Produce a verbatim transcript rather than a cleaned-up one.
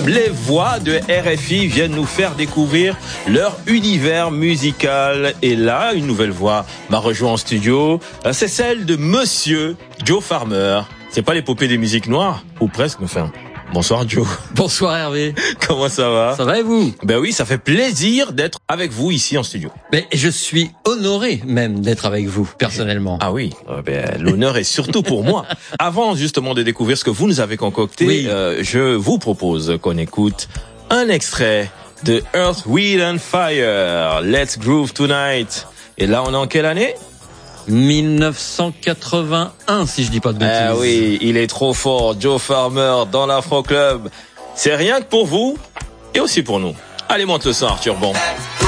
Les voix de R F I viennent nous faire découvrir leur univers musical. Et là, une nouvelle voix m'a rejoint en studio. C'est celle de Monsieur Joe Farmer. C'est pas l'épopée des musiques noires, ou presque, enfin. Bonsoir Joe. Bonsoir Hervé. Comment ça va? Ça va et vous? Ben oui, ça fait plaisir d'être avec vous ici en studio. Mais je suis honoré même d'être avec vous, personnellement. Ah oui, ben, l'honneur est surtout pour moi. Avant justement de découvrir ce que vous nous avez concocté, oui. euh, je vous propose qu'on écoute un extrait de Earth, Wind and Fire, Let's Groove Tonight. Et là, on est en quelle année? dix-neuf cent quatre-vingt-un, si je dis pas de bêtises. Ah oui, il est trop fort, Joe Farmer dans l'Afro Club. C'est rien que pour vous et aussi pour nous. Allez, monte le son, Arthur Bon.